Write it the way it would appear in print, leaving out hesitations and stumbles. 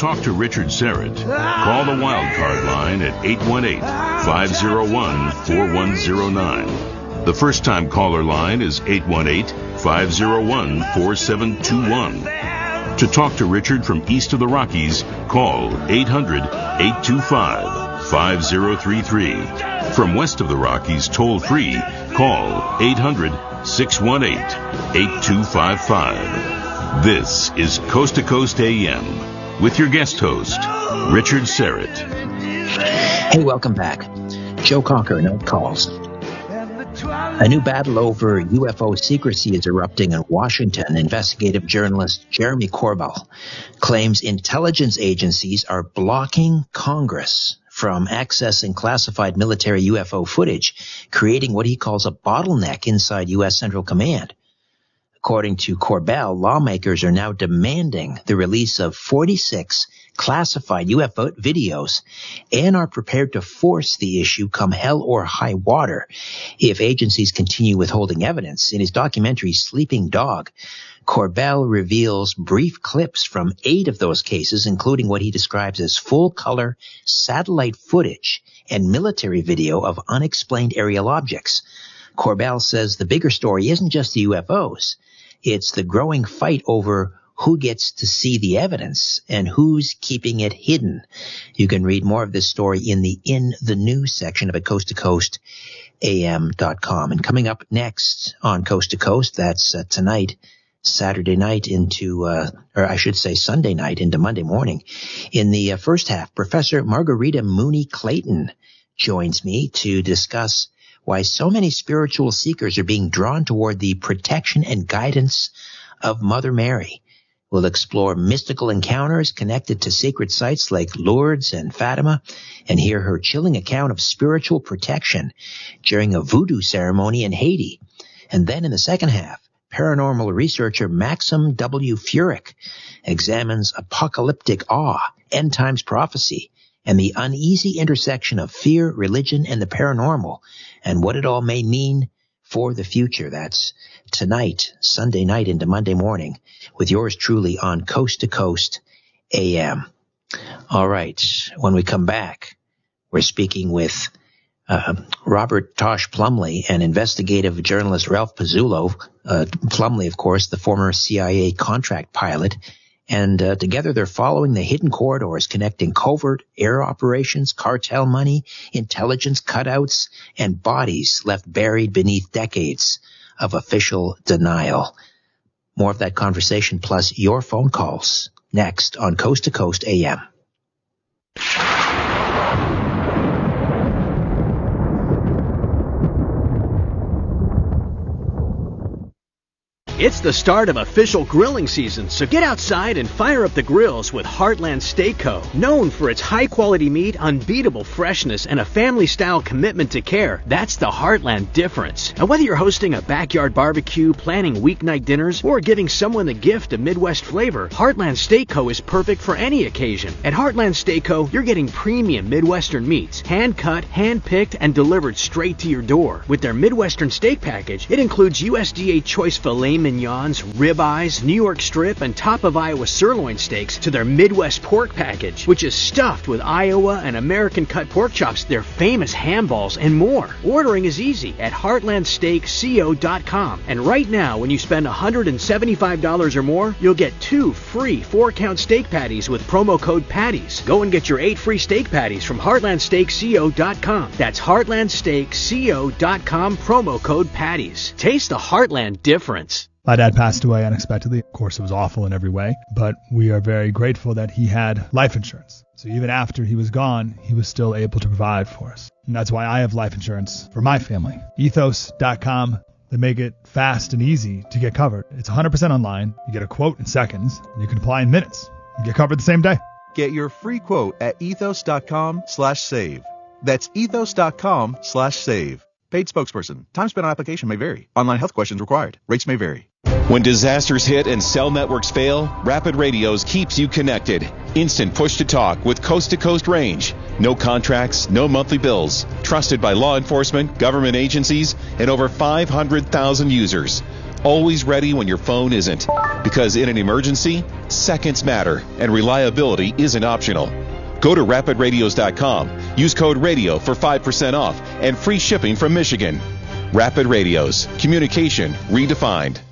talk to Richard Serrett, call the Wildcard line at 818-501-4109. The first-time caller line is 818-501-4721. To talk to Richard from east of the Rockies, call 800-825-5033. From west of the Rockies, toll-free, call 800-618-8255. This is Coast to Coast AM with your guest host, Richard Serrett. Hey, welcome back. Joe Cocker, no calls. A new battle over UFO secrecy is erupting in Washington. Investigative journalist Jeremy Corbell claims intelligence agencies are blocking Congress from accessing classified military UFO footage, creating what he calls a bottleneck inside U.S. Central Command. According to Corbell, lawmakers are now demanding the release of 46 classified UFO videos and are prepared to force the issue come hell or high water if agencies continue withholding evidence. In his documentary Sleeping Dog, Corbell reveals brief clips from 8 of those cases, including what he describes as full-color satellite footage and military video of unexplained aerial objects. Corbell says the bigger story isn't just the UFOs. It's the growing fight over who gets to see the evidence and who's keeping it hidden. You can read more of this story in the news section of coasttocoastam.com. And coming up next on Coast to Coast, that's tonight, Saturday night into, or I should say Sunday night into Monday morning. In the first half, Professor Margarita Mooney Clayton joins me to discuss why so many spiritual seekers are being drawn toward the protection and guidance of Mother Mary. We'll explore mystical encounters connected to sacred sites like Lourdes and Fatima and hear her chilling account of spiritual protection during a voodoo ceremony in Haiti. And then in the second half, paranormal researcher Maxim W. Furyk examines apocalyptic awe, end times prophecy, and the uneasy intersection of fear, religion, and the paranormal, and what it all may mean for the future. That's tonight, Sunday night into Monday morning, with yours truly on Coast to Coast AM. All right, when we come back, we're speaking with Robert Tosh Plumley and investigative journalist Ralph Pizzulo. Plumley, of course, the former CIA contract pilot. And together they're following the hidden corridors connecting covert air operations, cartel money, intelligence cutouts, and bodies left buried beneath decades of official denial. More of that conversation plus your phone calls next on Coast to Coast AM. It's the start of official grilling season, so get outside and fire up the grills with Heartland Steak Co. Known for its high-quality meat, unbeatable freshness, and a family-style commitment to care, that's the Heartland difference. And whether you're hosting a backyard barbecue, planning weeknight dinners, or giving someone the gift of Midwest flavor, Heartland Steak Co. is perfect for any occasion. At Heartland Steak Co., you're getting premium Midwestern meats, hand-cut, hand-picked, and delivered straight to your door. With their Midwestern steak package, it includes USDA choice filet mignons, ribeyes, New York strip, and top of Iowa sirloin steaks to their Midwest pork package, which is stuffed with Iowa and American cut pork chops, their famous ham balls, and more. Ordering is easy at heartlandsteakco.com. And right now, when you spend $175 or more, you'll get 2 free 4-count steak patties with promo code PATTIES. Go and get your 8 free steak patties from heartlandsteakco.com. That's heartlandsteakco.com, promo code PATTIES. Taste the Heartland difference. My dad passed away unexpectedly. Of course, it was awful in every way, but we are very grateful that he had life insurance. So even after he was gone, he was still able to provide for us. And that's why I have life insurance for my family. Ethos.com. They make it fast and easy to get covered. It's 100% online. You get a quote in seconds, and you can apply in minutes. You get covered the same day. Get your free quote at ethos.com/save. That's ethos.com/save. Paid spokesperson. Time spent on application may vary. Online health questions required. Rates may vary. When disasters hit and cell networks fail, Rapid Radios keeps you connected. Instant push-to-talk with coast-to-coast range. No contracts, no monthly bills. Trusted by law enforcement, government agencies, and over 500,000 users. always ready when your phone isn't. Because in an emergency, seconds matter, and reliability isn't optional. Go to rapidradios.com. Use code RADIO for 5% off and free shipping from Michigan. Rapid Radios. Communication redefined.